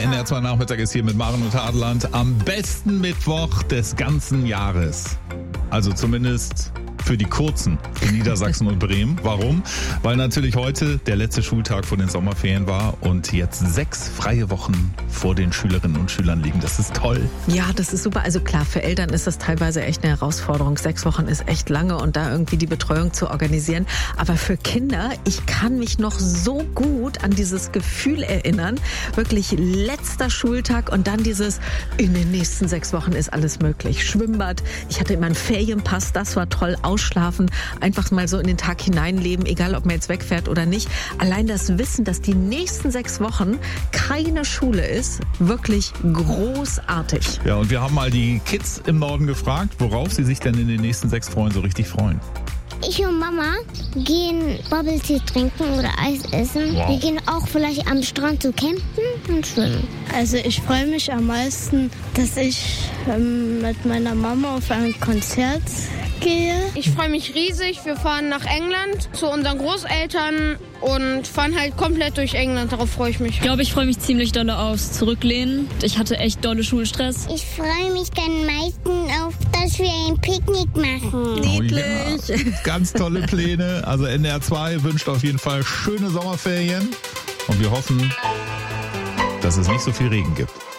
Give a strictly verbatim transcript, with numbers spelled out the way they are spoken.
N D R zwei Nachmittag ist hier mit Maren und Adeland am besten Mittwoch des ganzen Jahres. Also zumindest für die Kurzen, für Niedersachsen und Bremen. Warum? Weil natürlich heute der letzte Schultag vor den Sommerferien war und jetzt sechs freie Wochen vor den Schülerinnen und Schülern liegen. Das ist toll. Ja, das ist super. Also klar, für Eltern ist das teilweise echt eine Herausforderung. Sechs Wochen ist echt lange und da irgendwie die Betreuung zu organisieren. Aber für Kinder, ich kann mich noch so gut an dieses Gefühl erinnern. Wirklich letzter Schultag und dann dieses, in den nächsten sechs Wochen ist alles möglich. Schwimmbad, ich hatte immer einen Ferienpass, das war toll. Ausschlafen, einfach mal so in den Tag hineinleben, egal ob man jetzt wegfährt oder nicht. Allein das Wissen, dass die nächsten sechs Wochen keine Schule ist, wirklich großartig. Ja, und wir haben mal die Kids im Norden gefragt, worauf sie sich denn in den nächsten sechs Freuen so richtig freuen. Ich und Mama gehen Bubble Tea trinken oder Eis essen. Wow. Wir gehen auch vielleicht am Strand zu campen und schwimmen. Also ich freue mich am meisten, dass ich ähm, mit meiner Mama auf ein Konzert gehe. Ich freue mich riesig. Wir fahren nach England zu unseren Großeltern und fahren halt komplett durch England. Darauf freue ich mich. Ich glaube, ich freue mich ziemlich doll aufs Zurücklehnen. Ich hatte echt dolle Schulstress. Ich freue mich am meisten auf, dass wir ein Picknick machen. Niedlich. Oh ja, ganz tolle Pläne. Also N D R zwei wünscht auf jeden Fall schöne Sommerferien und wir hoffen, dass es nicht so viel Regen gibt.